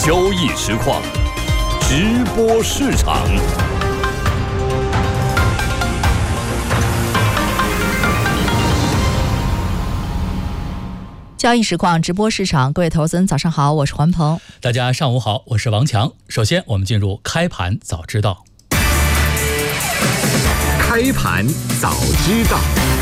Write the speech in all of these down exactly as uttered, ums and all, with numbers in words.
交易实况，直播市场。 交易实况直播市场，各位投资人早上好，我是环鹏。 大家上午好，我是王强。首先我们进入开盘早知道。 开盘早知道。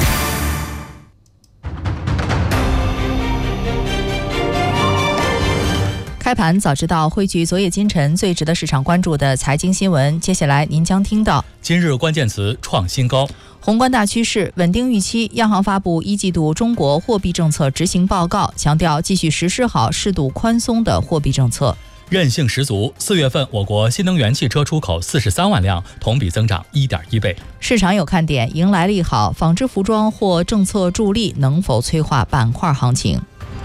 开盘早知道汇聚昨夜今晨最值得市场关注的财经新闻，接下来您将听到： 今日关键词创新高， 宏观大趋势稳定预期。央行发布一季度中国货币政策执行报告，强调继续实施好适度宽松的货币政策。 韧性十足，四月份我国新能源汽车出口四十三万辆，同比增长一点一倍。 市场有看点，迎来利好，纺织服装或政策助力能否催化板块行情？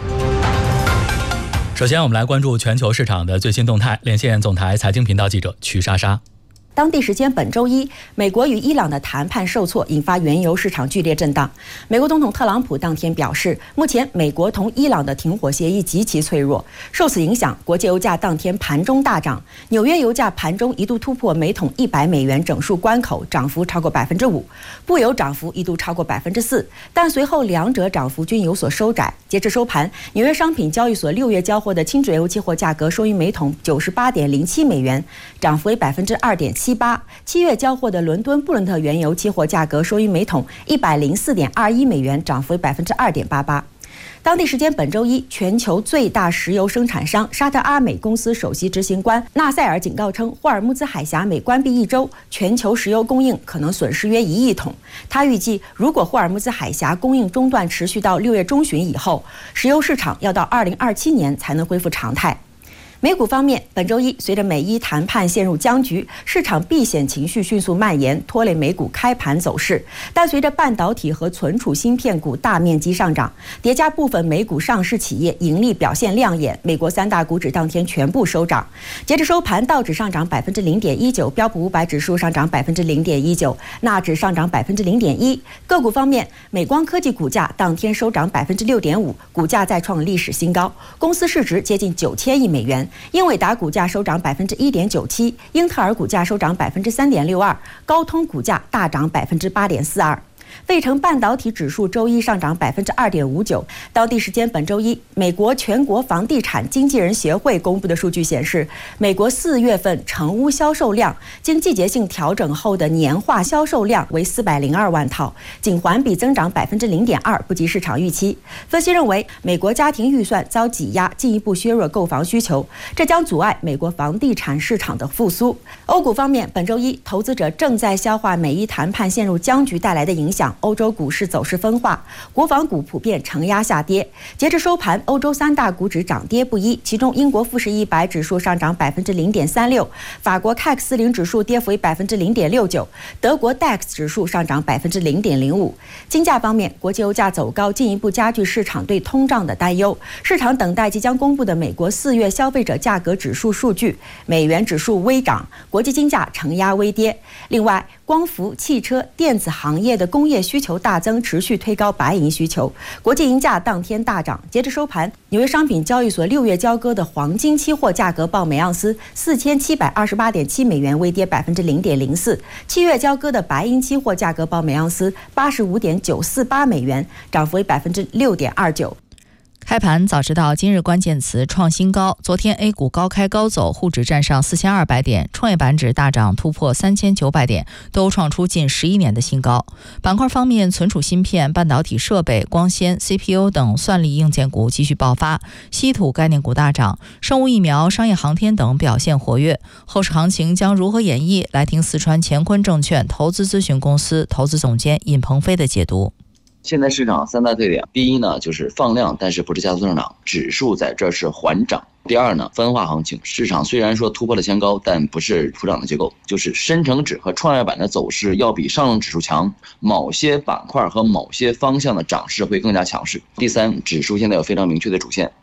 首先我们来关注全球市场的最新动态，连线总台财经频道记者曲莎莎。 当地时间本周一，美国与伊朗的谈判受挫，引发原油市场剧烈震荡。美国总统特朗普当天表示，目前美国同伊朗的停火协议极其脆弱。受此影响，国际油价当天盘中大涨，纽约油价盘中一度突破每桶一百美元整数关口，涨幅超过百分之五，布油涨幅一度超过百分之四，但随后两者涨幅均有所收窄。截至收盘，纽约商品交易所六月交货的轻质油期货价格收于每桶九十八点零七美元，涨幅为百分之二点七。七月交货的伦敦布伦特原油期货价格收于每桶一百零四点二一美元，涨幅为百分之二点八八。当地时间本周一，全球最大石油生产商沙特阿美公司首席执行官纳塞尔警告称，霍尔木兹海峡每关闭一周，全球石油供应可能损失约一亿桶。他预计，如果霍尔木兹海峡供应中断持续到六月中旬以后，石油市场要到二零二七年才能恢复常态。美股方面，本周一随着美伊谈判陷入僵局，市场避险情绪迅速蔓延，拖累美股开盘走势。但随着半导体和存储芯片股大面积上涨，叠加部分美股上市企业盈利表现亮眼，美国三大股指当天全部收涨。截至收盘，道指上涨百分之零点一九，标普五百指数上涨百分之零点一九，纳指上涨百分之零点一。个股方面，美光科技股价当天收涨百分之六点五，股价再创历史新高，公司市值接近九千亿美元。英伟达股价收涨百分之一点九七，英特尔股价收涨百分之三点六二，高通股价大涨百分之八点四二。费城半导体指数周一上涨百分之二点五九。当地时间本周一，美国全国房地产经纪人协会公布的数据显示，美国四月份成屋销售量经季节性调整后的年化销售量为四百零二万套，仅环比增长百分之零点二，不及市场预期。分析认为，美国家庭预算遭挤压，进一步削弱购房需求，这将阻碍美国房地产市场的复苏。欧股方面，本周一，投资者正在消化美伊谈判陷入僵局带来的影响。欧洲股市走势分化，国防股普遍承压下跌。截至收盘，欧洲三大股指涨跌不一，其中英国富时一百指数上涨百分之零点三六，法国 C A C 四十指数跌幅为百分之零点六九，德国 D A X 指数上涨百分之零点零五。金价方面，国际油价走高，进一步加剧市场对通胀的担忧。市场等待即将公布的美国四月消费者价格指数数据，美元指数微涨，国际金价承压微跌。另外，光伏、汽车、电子行业的工业需求大增，持续推高白银需求，国际银价当天大涨。截至收盘，纽约商品交易所六月交割的黄金期货价格报每盎司四千七百二十八点七美元，微跌百分之零点零四；七月交割的白银期货价格报每盎司八十五点九四八美元，涨幅为百分之六点二九。 开盘早知道今日关键词创新高。昨天 A 股高开高走，沪指站上四千二百点，创业板指大涨突破三千九百点，都创出近十一年的新高。板块方面，存储芯片、半导体设备、光纤、C P U 等算力硬件股继续爆发，稀土概念股大涨，生物疫苗、商业航天等表现活跃。后市行情将如何演绎？来听四川乾坤证券投资咨询公司投资总监尹鹏飞的解读。 现在市场三大特点，第一呢就是放量，但是不是加速上涨，指数在这是缓涨。第二呢，分化行情，市场虽然说突破了前高，但不是普涨的结构，就是深成指和创业板的走势要比上证指数强，某些板块和某些方向的涨势会更加强势。第三，指数现在有非常明确的主线，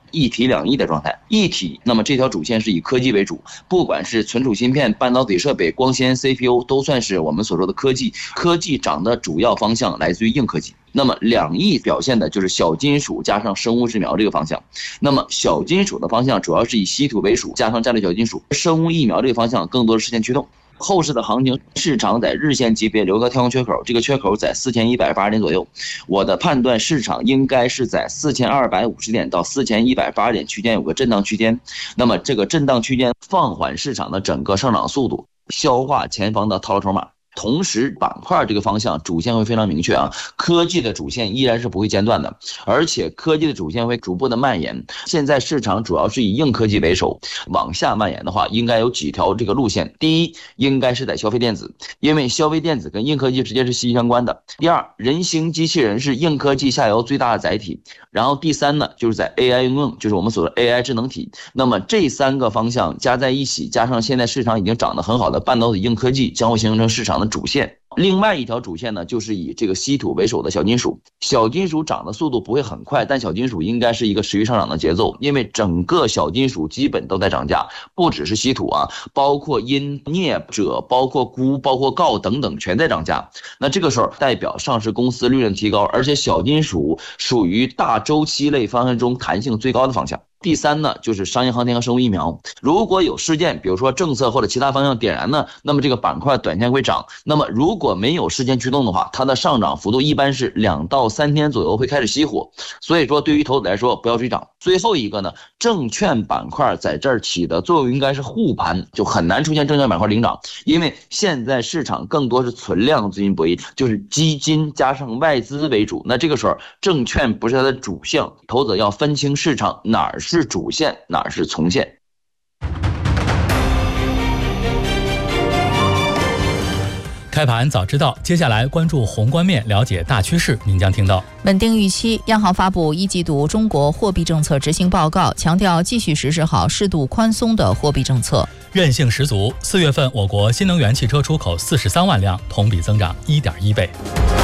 一体两翼的状态。一体，那么这条主线是以科技为主，不管是存储芯片、半导体设备、光纤、C P U， 都算是我们所说的科技。科技涨的主要方向来自于硬科技。那么两翼表现的就是小金属加上生物制苗这个方向。那么小金属的方向主要是以稀土为主，加上战略小金属。生物疫苗这个方向更多的是实现驱动。后市的行情，市场在日线级别留个跳空缺口，这个缺口在四千一百八十点左右。我的判断，市场应该是在四千二百五十点到四千一百八十点区间有个震荡区间。那么这个震荡区间放缓市场的整个上涨速度，消化前方的套牢筹码。同时板块这个方向主线会非常明确啊，科技的主线依然是不会间断的，而且科技的主线会逐步的蔓延。现在市场主要是以硬科技为首，往下蔓延的话应该有几条这个路线。第一，应该是在消费电子，因为消费电子跟硬科技直接是息息相关的。第二，人形机器人是硬科技下游最大的载体。然后第三呢，就是在 A I 应用，就是我们所说的 A I 智能体。那么这三个方向加在一起，加上现在市场已经涨得很好的半导体硬科技，将会形成市场的主线。另外一条主线呢，就是以这个稀土为首的小金属。小金属涨的速度不会很快，但小金属应该是一个持续上涨的节奏，因为整个小金属基本都在涨价，不只是稀土啊，包括铟、镍、锗，包括钴、包括锆等等全在涨价。那这个时候代表上市公司利润提高，而且小金属属于大周期类方向中弹性最高的方向。第三呢，就是商业航天和生物疫苗。如果有事件，比如说政策或者其他方向点燃呢，那么这个板块短线会涨。那么如果没有事件驱动的话，它的上涨幅度一般是两到三天左右会开始熄火。所以说对于投资来说不要追涨。最后一个呢，证券板块在这儿起的作用应该是护盘，就很难出现证券板块领涨，因为现在市场更多是存量资金博弈，就是基金加上外资为主。那这个时候证券不是它的主线，投资者要分清市场哪儿是主线，哪儿是从线。 开盘早知道，接下来关注宏观面，了解大趋势。您将听到： 稳定预期，央行发布一季度中国货币政策执行报告，强调继续实施好适度宽松的货币政策。 韧性十足，四月份我国新能源汽车出口四十三万辆，同比增长一点一倍。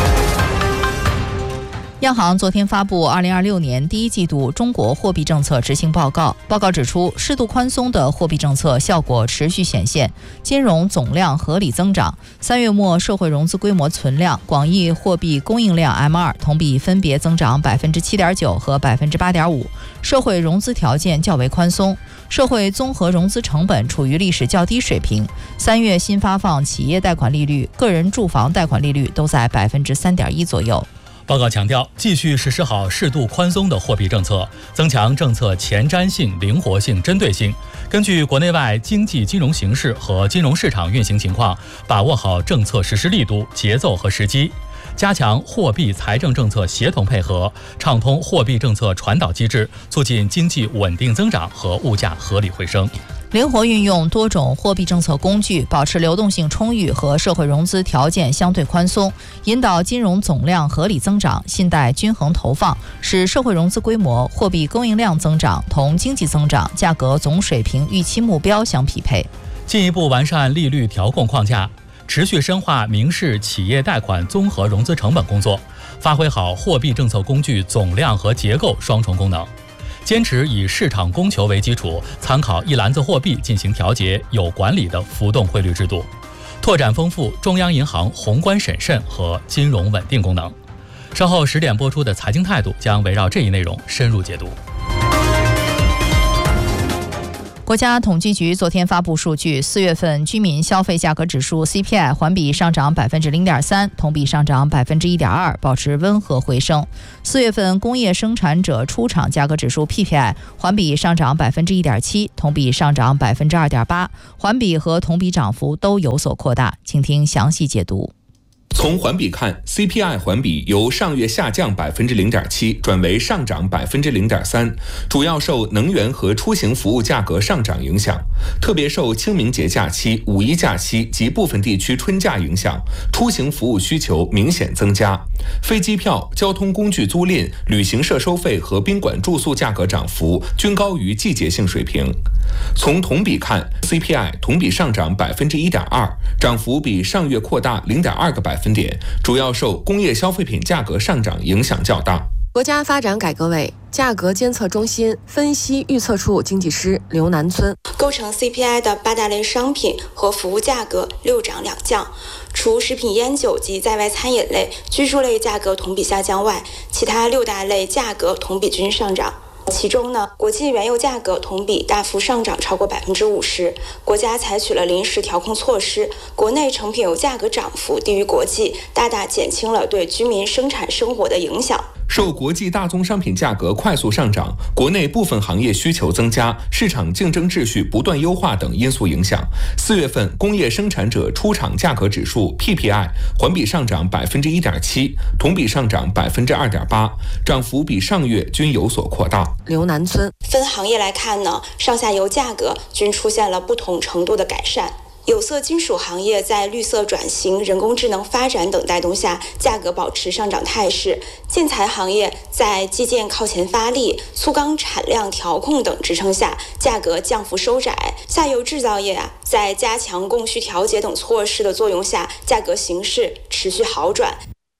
央行昨天发布二零二六年第一季度中国货币政策执行报告。报告指出，适度宽松的货币政策效果持续显现，金融总量合理增长。三月末社会融资规模存量、广义货币供应量 M 二 同比分别增长百分之七点九和百分之八点五，社会融资条件较为宽松，社会综合融资成本处于历史较低水平。三月新发放企业贷款利率、个人住房贷款利率都在百分之三点一左右。 报告强调，继续实施好适度宽松的货币政策，增强政策前瞻性、灵活性、针对性，根据国内外经济金融形势和金融市场运行情况，把握好政策实施力度、节奏和时机，加强货币财政政策协同配合，畅通货币政策传导机制，促进经济稳定增长和物价合理回升。 灵活运用多种货币政策工具，保持流动性充裕和社会融资条件相对宽松，引导金融总量合理增长、信贷均衡投放，使社会融资规模、货币供应量增长同经济增长、价格总水平预期目标相匹配。 进一步完善利率调控框架，持续深化民事企业贷款综合融资成本工作，发挥好货币政策工具总量和结构双重功能。坚持以市场供求为基础，参考一篮子货币进行调节，有管理的浮动汇率制度，拓展丰富中央银行宏观审慎和金融稳定功能。稍后十点播出的财经态度将围绕这一内容深入解读。 国家统计局昨天发布数据，四月份居民消费价格指数 C P I 环比上涨百分之零点三，同比上涨百分之一点二，保持温和回升。四月份工业生产者出厂价格指数 P P I 环比上涨百分之一点七，同比上涨百分之二点八，环比和同比涨幅都有所扩大。请听详细解读。 从环比看 ，C P I 环比由上月下降百分之零点七转为上涨百分之零点三，主要受能源和出行服务价格上涨影响，特别受清明节假期、五一假期及部分地区春假影响，出行服务需求明显增加。飞机票、交通工具租赁、旅行社收费和宾馆住宿价格涨幅均高于季节性水平。从同比看 ，C P I 同比上涨百分之一点二，涨幅比上月扩大零点二个百分点，主要受工业消费品价格上涨影响较大。 国家发展改革委、 价格监测中心分析预测处经济师刘南村。 构成 C P I 的八大类商品和服务价格六涨两降，除食品烟酒及在外餐饮类、居住类价格同比下降外，其他六大类价格同比均上涨。其中呢，国际原油价格同比大幅上涨超过百分之五十，国家采取了临时调控措施，国内成品油价格涨幅低于国际，大大减轻了对居民生产生活的影响。 受国际大宗商品价格快速上涨、国内部分行业需求增加、市场竞争秩序不断优化等因素影响，四月份工业生产者出厂价格指数 P P I 环比上涨百分之一点七，同比上涨百分之二点八，涨幅比上月均有所扩大。 刘南村分行业来看呢，上下游价格均出现了不同程度的改善。有色金属行业在绿色转型、人工智能发展等带动下，价格保持上涨态势；建材行业在基建靠前发力、粗钢产量调控等支撑下，价格降幅收窄；下游制造业啊，在加强供需调节等措施的作用下，价格形势持续好转。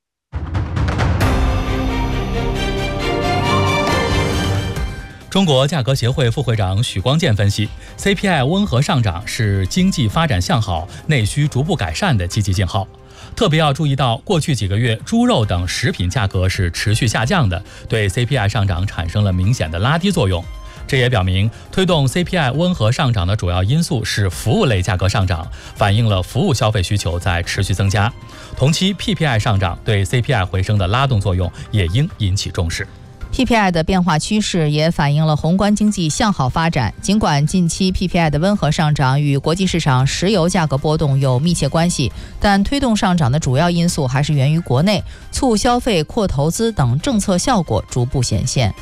中国价格协会副会长许光建分析 ，C P I 温和上涨是经济发展向好、内需逐步改善的积极信号。特别要注意到，过去几个月猪肉等食品价格是持续下降的，对 C P I 上涨产生了明显的拉低作用。这也表明，推动 C P I 温和上涨的主要因素是服务类价格上涨，反映了服务消费需求在持续增加。同期 P P I 上涨对 C P I 回升的拉动作用也应引起重视。 P P I 的变化趋势也反映了宏观经济向好发展。尽管近期 P P I 的温和上涨与国际市场石油价格波动有密切关系，但推动上涨的主要因素还是源于国内促消费、扩投资等政策效果逐步显现。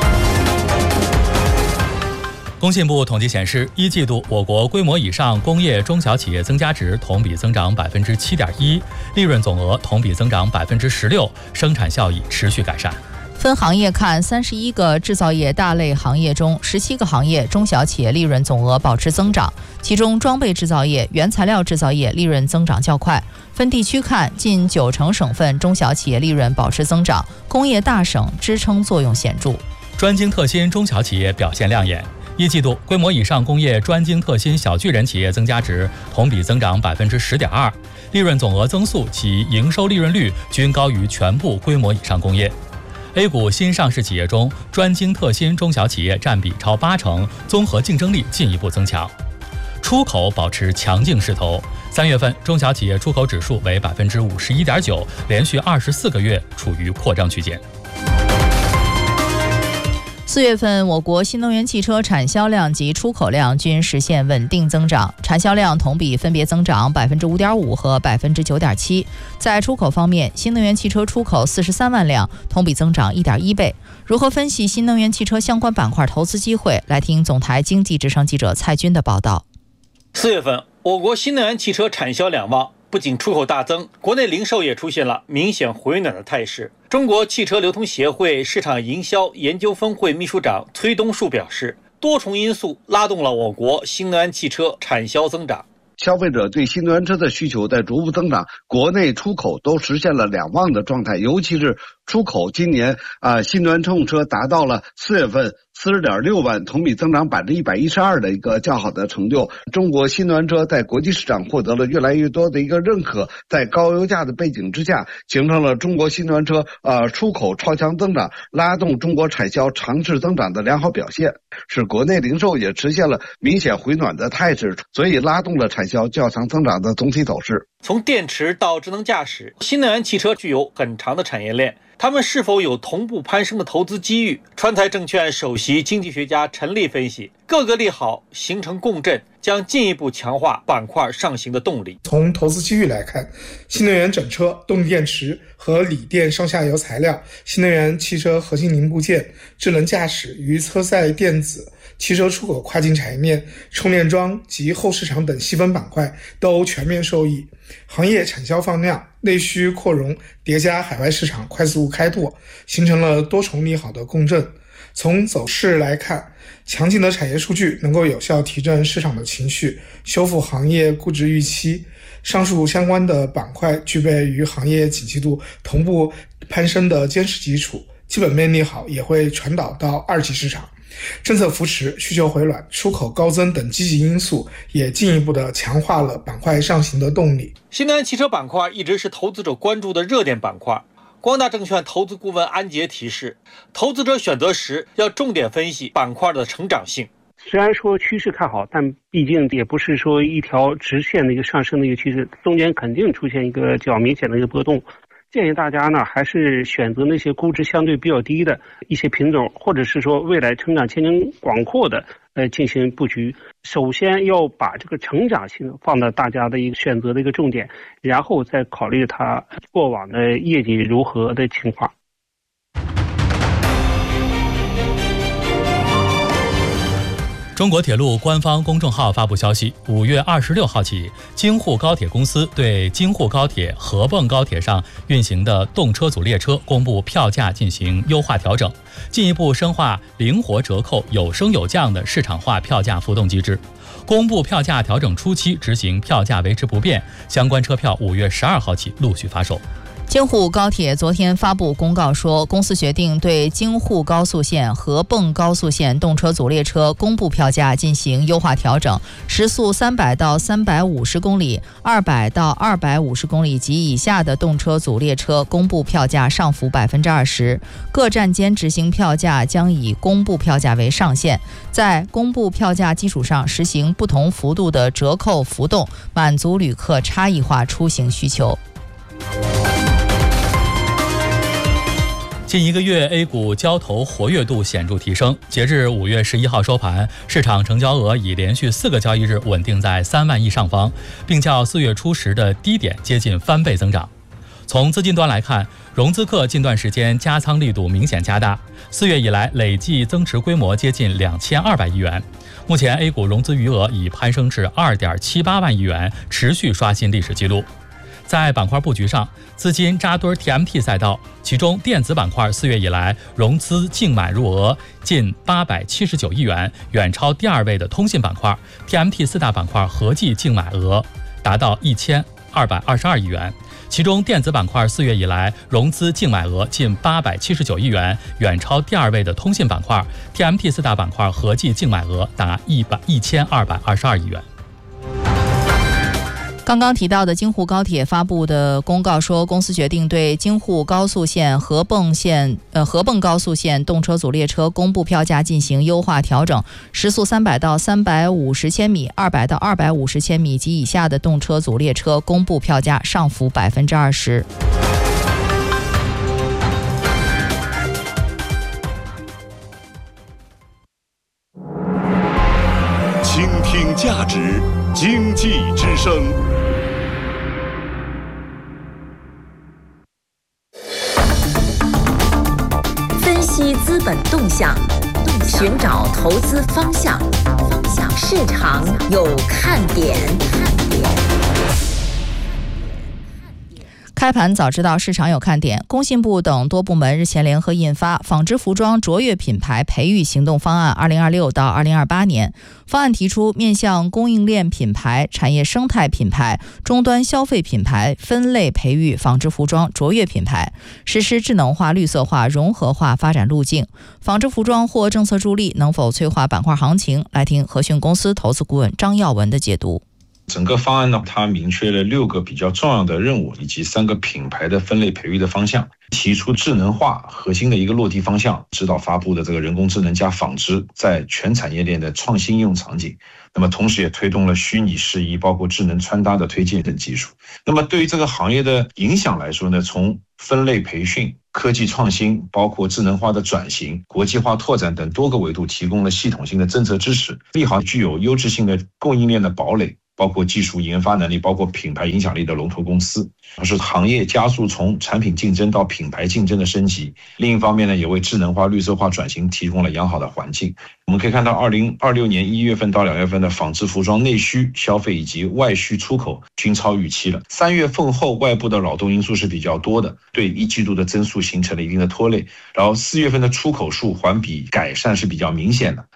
工信部统计显示，一季度我国规模以上工业中小企业增加值同比增长百分之七点一，利润总额同比增长百分之十六，生产效益持续改善。 分行业看，三十一个制造业大类行业中，十七个行业中小企业利润总额保持增长，其中装备制造业、原材料制造业利润增长较快。分地区看，近九成省份中小企业利润保持增长，工业大省支撑作用显著。 专精特新中小企业表现亮眼。一季度规模以上工业专精特新小巨人企业增加值同比增长百分之十点二，利润总额增速及营收利润率均高于全部规模以上工业。A 股新上市企业中，专精特新中小企业占比超八成，综合竞争力进一步增强。出口保持强劲势头，三月份中小企业出口指数为百分之五十一点九，连续二十四个月处于扩张区间。 四月份，我国新能源汽车产销量及出口量均实现稳定增长，产销量同比分别增长百分之五点五和百分之九点七。在出口方面，新能源汽车出口四十三万辆，同比增长一点一倍。如何分析新能源汽车相关板块投资机会？来听总台经济之声记者蔡军的报道。 四月份，我国新能源汽车产销两旺，不仅出口大增，国内零售也出现了明显回暖的态势。中国汽车流通协会市场营销研究分会秘书长崔东树表示，多重因素拉动了我国新能源汽车产销增长。 消费者对新能源车的需求在逐步增长，国内出口都实现了两旺的状态，尤其是出口今年啊、呃，新能源乘用车达到了四月份四十点六万，同比增长百分之一百一十二的一个较好的成就。中国新能源车在国际市场获得了越来越多的一个认可，在高油价的背景之下，形成了中国新能源车呃出口超强增长，拉动中国产销长势增长的良好表现，使国内零售也实现了明显回暖的态势，所以拉动了产销较强增长的总体走势。 从电池到智能驾驶，新能源汽车具有很长的产业链，他们是否有同步攀升的投资机遇？川财证券首席经济学家陈立分析，各个利好形成共振，将进一步强化板块上行的动力。 从投资机遇来看，新能源整车、动力电池和锂电上下游材料、新能源汽车核心零部件、智能驾驶与车载电子、汽车出口跨境产业链、充电桩及后市场等细分板块都全面受益。行业产销放量、内需扩容叠加海外市场快速开拓，形成了多重利好的共振。从走势来看，强劲的产业数据能够有效提振市场的情绪，修复行业估值预期。上述相关的板块具备与行业景气度同步攀升的坚实基础， 基本面利好也会传导到二级市场。政策扶持、需求回暖、出口高增等积极因素也进一步的强化了板块上行的动力。 新能源汽车板块一直是投资者关注的热点板块。光大证券投资顾问安杰提示，投资者选择时要重点分析板块的成长性。 虽然说趋势看好，但毕竟也不是说一条直线的一个上升的一个趋势，中间肯定出现一个较明显的一个波动。建议大家呢，还是选择那些估值相对比较低的一些品种，或者是说未来成长前景广阔的，呃，进行布局。首先要把这个成长性放到大家的一个选择的一个重点，然后再考虑它过往的业绩如何的情况。 中国铁路官方公众号发布消息，五月二十六号起，京沪高铁公司对京沪高铁、合泵高铁上运行的动车组列车公布票价进行优化调整，进一步深化灵活折扣、有升有降的市场化票价浮动机制。公布票价调整初期执行票价维持不变，相关车票五月十二号起陆续发售。 京沪高铁昨天发布公告说，公司决定对京沪高速线、合泵高速线动车组列车公布票价进行优化调整，时速三百到三百五十公里、二百到二百五十公里及以下的动车组列车公布票价上浮百分之二十，各站间执行票价将以公布票价为上限，在公布票价基础上实行不同幅度的折扣浮动，满足旅客差异化出行需求。 近一个月 A 股交投活跃度显著提升，截至五月十一号收盘，市场成交额已连续四个交易日稳定在三万亿上方，并较四月初时的低点接近翻倍增长。从资金端来看，融资客近段时间加仓力度明显加大，四月以来累计增持规模接近两千二百亿元。目前 A 股融资余额已攀升至二点七八万亿元，持续刷新历史纪录。在板块布局上，资金扎堆 T M T 赛道，其中电子板块四月以来融资净买入额近八百七十九亿元，远超第二位的通信板块。T M T 四大板块合计净买额达到一千二百二十二亿元，其中电子板块四月以来融资净买额近八百七十九亿元，远超第二位的通信板块。T M T 四大板块合计净买额达一千二百二十二亿元。 刚刚提到的京沪高铁发布的公告说，公司决定对京沪高速线、合泵线、呃合泵高速线动车组列车公布票价进行优化调整，时速三百到三百五十千米、二百到二百五十千米及以下的动车组列车公布票价上浮百分之二十。 倾听价值，经济之声。 分析资本动向，寻找投资方向，市场有看点。 开盘早知道市场有看点，工信部等多部门日前联合印发《纺织服装卓越品牌培育行动方案（二零二六到二零二八年）》。方案提出，面向供应链品牌、产业生态品牌、终端消费品牌分类培育纺织服装卓越品牌，实施智能化、绿色化、融合化发展路径。纺织服装获政策助力，能否催化板块行情？来听和讯公司投资顾问张耀文的解读。 整个方案呢，它明确了六个比较重要的任务，以及三个品牌的分类培育的方向，提出智能化核心的一个落地方向，指导发布的这个人工智能加纺织在全产业链的创新应用场景。那么同时也推动了虚拟试衣，包括智能穿搭的推荐等技术。那么对于这个行业的影响来说呢，从分类培训、科技创新，包括智能化的转型、国际化拓展等多个维度提供了系统性的政策支持，利好具有优质性的供应链的堡垒，包括技术研发能力，包括品牌影响力的龙头公司，是行业加速从产品竞争到品牌竞争的升级。另一方面呢，也为智能化、绿色化转型提供了良好的环境。我们可以看到，二零二六年一月份到两月份的纺织服装内需消费以及外需出口均超预期了。三月份后，外部的扰动因素是比较多的，对一季度的增速形成了一定的拖累。然后四月份的出口数环比改善是比较明显的。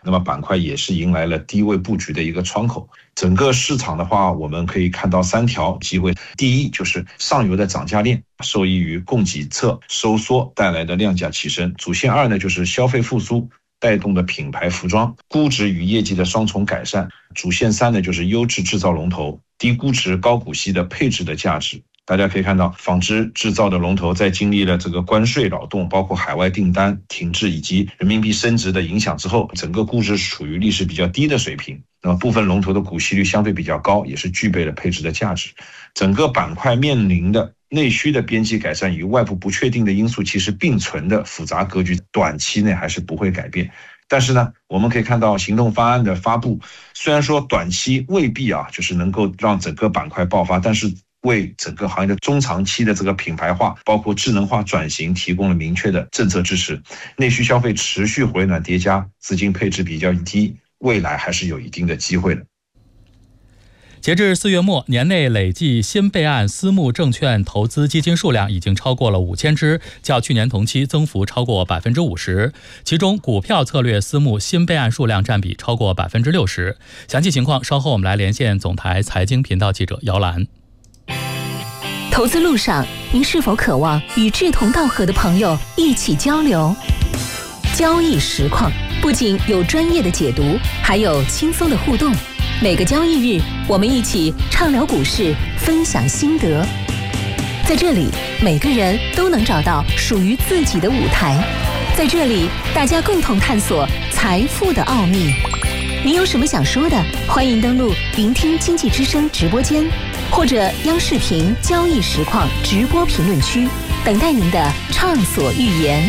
那么板块也是迎来了低位布局的一个窗口。整个市场的话，我们可以看到三条机会。第一，就是上游的涨价链受益于供给侧收缩带来的量价齐升。主线二呢，就是消费复苏带动的品牌服装估值与业绩的双重改善。主线三呢，就是优质制造龙头低估值高股息的配置的价值。大家可以看到，纺织制造的龙头在经历了这个关税扰动，包括海外订单停滞以及人民币升值的影响之后，整个估值处于历史比较低的水平。那么部分龙头的股息率相对比较高，也是具备了配置的价值。整个板块面临的内需的边际改善与外部不确定的因素其实并存的复杂格局，短期内还是不会改变。但是呢，我们可以看到行动方案的发布，虽然说短期未必啊，就是能够让整个板块爆发，但是为整个行业的中长期的这个品牌化，包括智能化转型提供了明确的政策支持。内需消费持续回暖叠加，资金配置比较低，未来还是有一定的机会的。 截至四月末，年内累计新备案私募证券投资基金数量已经超过了五千只，较去年同期增幅超过百分之五十。其中，股票策略私募新备案数量占比超过百分之六十。详细情况，稍后我们来连线总台财经频道记者姚兰。 投资路上，您是否渴望与志同道合的朋友一起交流？交易实况不仅有专业的解读，还有轻松的互动。每个交易日，我们一起畅聊股市，分享心得。在这里，每个人都能找到属于自己的舞台。在这里，大家共同探索财富的奥秘。您有什么想说的？欢迎登录聆听经济之声直播间，或者央视频交易实况直播评论区，等待您的畅所欲言。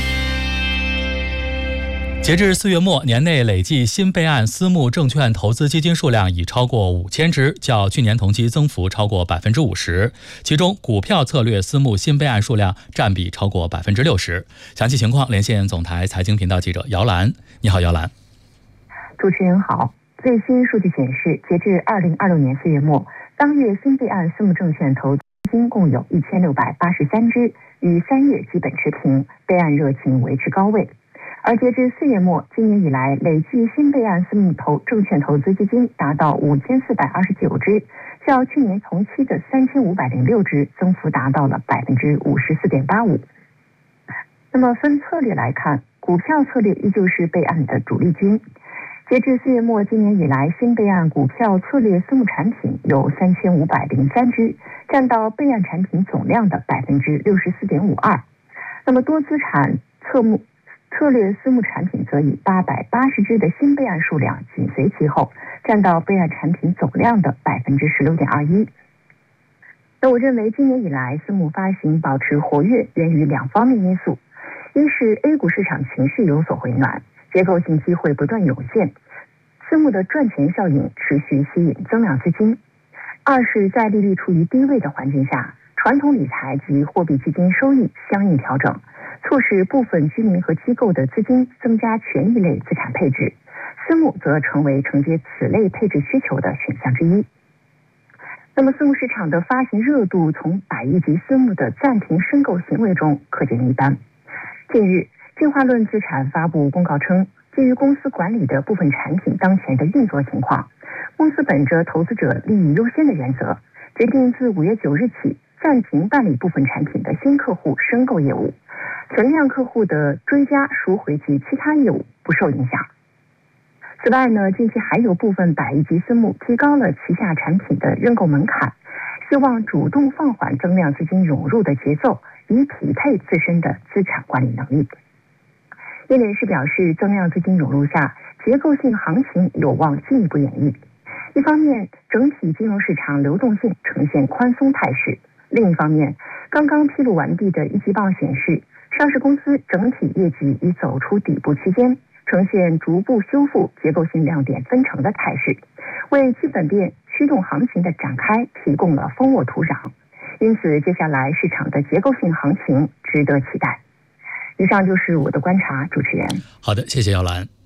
截至四月末，年内累计新备案私募证券投资基金数量已超过五千只，较去年同期增幅超过百分之五十。其中，股票策略私募新备案数量占比超过百分之六十。详细情况，连线总台财经频道记者姚兰。你好，姚兰。 主持人好。最新数据显示，截至二零二六年四月末，当月新备案私募证券投资基金共有一千六百八十三只，与三月基本持平，备案热情维持高位。而截至四月末，今年以来累计新备案私募投证券投资基金达到五千四百二十九只，较去年同期的三千五百零六只增幅达到了百分之五十四点八五。那么分策略来看，股票策略依旧是备案的主力军。截至四月末，今年以来新备案股票策略私募产品有三千五百零三只，占到备案产品总量的百分之六十四点五二。那么多资产侧目策略私募产品则以八百八十只的新备案数量紧随其后，占到备案产品总量的百分之十六点二一。那我认为今年以来私募发行保持活跃，源于两方面因素：一是 A 股市场情绪有所回暖，结构性机会不断涌现，私募的赚钱效应持续吸引增量资金；二是在利率处于低位的环境下，传统理财及货币基金收益相应调整，促使部分居民和机构的资金增加权益类资产配置，私募则成为承接此类配置需求的选项之一。那么私募市场的发行热度从百亿级私募的暂停申购行为中可见一斑。近日，进化论资产发布公告称，基于公司管理的部分产品当前的运作情况，公司本着投资者利益优先的原则，决定自五月九日起暂停办理部分产品的新客户申购业务，存量客户的追加赎回及其他业务不受影响。此外呢，近期还有部分百亿级私募提高了旗下产品的认购门槛，希望主动放缓增量资金涌入的节奏，以匹配自身的资产管理能力。业内人士表示，增量资金涌入下，结构性行情有望进一步演绎。一方面，整体金融市场流动性呈现宽松态势；另一方面，刚刚披露完毕的一季报显示，上市公司整体业绩已走出底部区间，呈现逐步修复、结构性亮点分成的态势，为基本面驱动行情的展开提供了丰沃土壤。因此，接下来市场的结构性行情值得期待。以上就是我的观察，主持人。 好的，谢谢姚兰。